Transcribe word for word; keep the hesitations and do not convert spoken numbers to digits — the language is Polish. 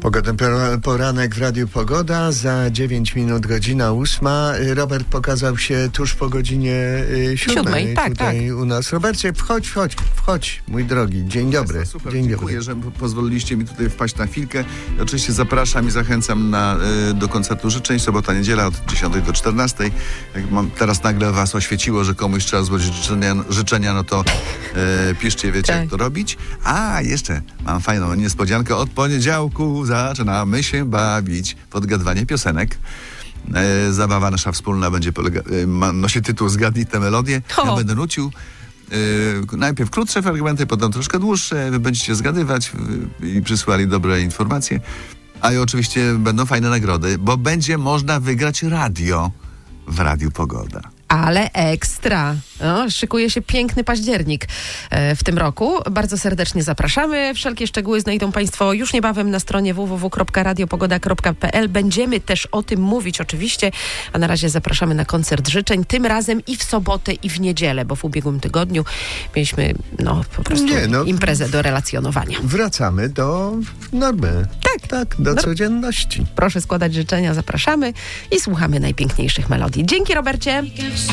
Pogoda, poranek w Radiu Pogoda, za dziewięć minut godzina ósma. Robert pokazał się tuż po godzinie y, siódmej. Siódmej, tak, tutaj tak. u nas. Robercie, wchodź, wchodź, wchodź, mój drogi. Dzień dobry. Super, Dzień dziękuję, dobry. że pozwoliliście mi tutaj wpaść na chwilkę. Oczywiście zapraszam i zachęcam na, y, do koncertu życzeń. Sobota, niedziela od dziesiątej do czternastej. Jak mam, teraz nagle was oświeciło, że komuś trzeba złożyć życzenia, życzenia no to y, piszcie, wiecie tak. jak to robić. A, jeszcze mam fajną niespodziankę. Od poniedziałku zaczynamy się bawić w odgadywanie piosenek. E, zabawa nasza wspólna będzie polega, e, ma, nosi tytuł Zgadnij tę melodię. O. Ja będę nucił e, najpierw krótsze fragmenty, potem troszkę dłuższe. Wy będziecie zgadywać e, i przysłali dobre informacje. A i oczywiście będą fajne nagrody, bo będzie można wygrać radio w Radiu Pogoda. Ale ekstra. No, szykuje się piękny październik e, w tym roku. Bardzo serdecznie zapraszamy. Wszelkie szczegóły znajdą Państwo już niebawem na stronie w w w kropka radiopogoda kropka p l. Będziemy też o tym mówić oczywiście, a na razie zapraszamy na koncert życzeń. Tym razem i w sobotę, i w niedzielę, bo w ubiegłym tygodniu mieliśmy no po prostu Nie, no. imprezę do relacjonowania. Wracamy do normy. Tak. Tak, do No. codzienności. Proszę składać życzenia, zapraszamy i słuchamy najpiękniejszych melodii. Dzięki, Robercie.